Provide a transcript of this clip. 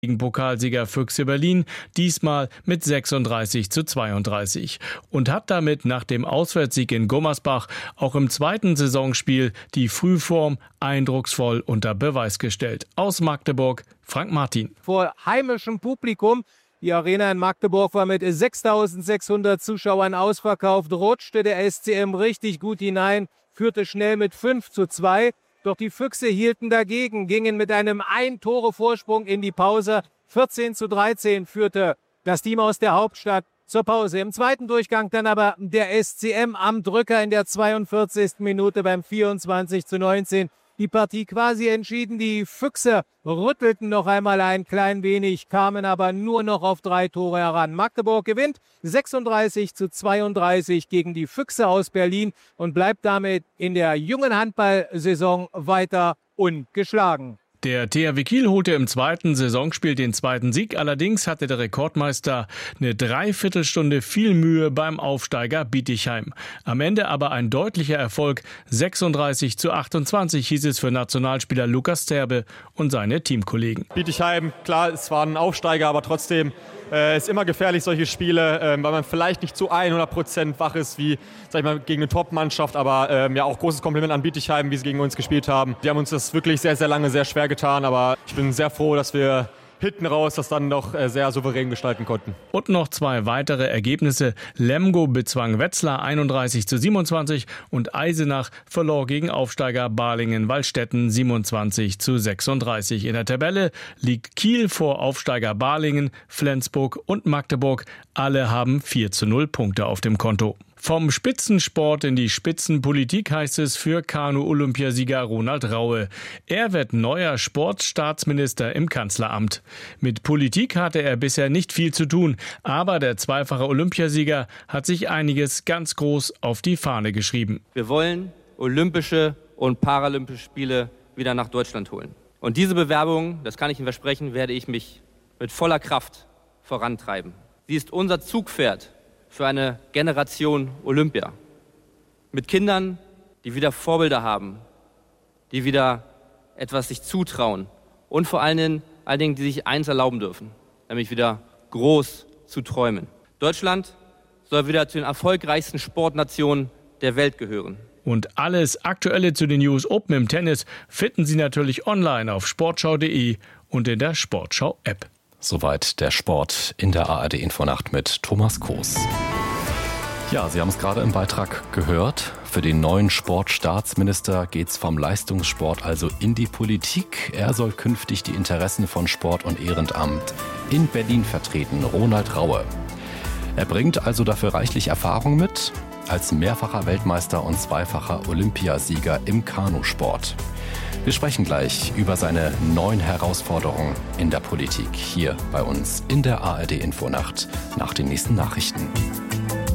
Gegen Pokalsieger Füchse Berlin, diesmal mit 36:32 und hat damit nach dem Auswärtssieg in Gummersbach auch im zweiten Saisonspiel die Frühform eindrucksvoll unter Beweis gestellt. Aus Magdeburg, Frank Martin. Vor heimischem Publikum. Die Arena in Magdeburg war mit 6.600 Zuschauern ausverkauft, rutschte der SCM richtig gut hinein, führte schnell mit 5:2. Doch die Füchse hielten dagegen, gingen mit einem Ein-Tore-Vorsprung in die Pause. 14:13 führte das Team aus der Hauptstadt zur Pause. Im zweiten Durchgang dann aber der SCM am Drücker in der 42. Minute beim 24:19. Die Partie quasi entschieden. Die Füchse rüttelten noch einmal ein klein wenig, kamen aber nur noch auf 3 Tore heran. Magdeburg gewinnt 36:32 gegen die Füchse aus Berlin und bleibt damit in der jungen Handballsaison weiter ungeschlagen. Der THW Kiel holte im zweiten Saisonspiel den zweiten Sieg. Allerdings hatte der Rekordmeister eine Dreiviertelstunde viel Mühe beim Aufsteiger Bietigheim. Am Ende aber ein deutlicher Erfolg. 36:28 hieß es für Nationalspieler Lukas Zerbe und seine Teamkollegen. Bietigheim, klar, es war ein Aufsteiger, aber trotzdem ist immer gefährlich, solche Spiele, weil man vielleicht nicht zu 100% wach ist, wie gegen eine Top-Mannschaft, aber ja auch großes Kompliment an Bietigheim, wie sie gegen uns gespielt haben. Die haben uns das wirklich sehr, sehr lange sehr schwer getan, aber ich bin sehr froh, dass wir hinten raus das dann doch sehr souverän gestalten konnten. Und noch 2 weitere Ergebnisse. Lemgo bezwang Wetzlar 31:27 und Eisenach verlor gegen Aufsteiger Balingen-Waldstätten 27:36. In der Tabelle liegt Kiel vor Aufsteiger Balingen, Flensburg und Magdeburg. Alle haben 4:0 Punkte auf dem Konto. Vom Spitzensport in die Spitzenpolitik heißt es für Kanu-Olympiasieger Ronald Raue. Er wird neuer Sportstaatsminister im Kanzleramt. Mit Politik hatte er bisher nicht viel zu tun, aber der zweifache Olympiasieger hat sich einiges ganz groß auf die Fahne geschrieben. Wir wollen Olympische und Paralympische Spiele wieder nach Deutschland holen. Und diese Bewerbung, das kann ich Ihnen versprechen, werde ich mich mit voller Kraft vorantreiben. Sie ist unser Zugpferd für eine Generation Olympia. Mit Kindern, die wieder Vorbilder haben, die wieder etwas sich zutrauen und vor allen Dingen, die sich eins erlauben dürfen, nämlich wieder groß zu träumen. Deutschland soll wieder zu den erfolgreichsten Sportnationen der Welt gehören. Und alles Aktuelle zu den News Open im Tennis finden Sie natürlich online auf sportschau.de und in der Sportschau-App. Soweit der Sport in der ARD-Infonacht mit Thomas Kroos. Ja, Sie haben es gerade im Beitrag gehört. Für den neuen Sportstaatsminister geht's vom Leistungssport also in die Politik. Er soll künftig die Interessen von Sport und Ehrenamt in Berlin vertreten, Ronald Raue. Er bringt also dafür reichlich Erfahrung mit, als mehrfacher Weltmeister und zweifacher Olympiasieger im Kanusport. Wir sprechen gleich über seine neuen Herausforderungen in der Politik hier bei uns in der ARD Infonacht nach den nächsten Nachrichten.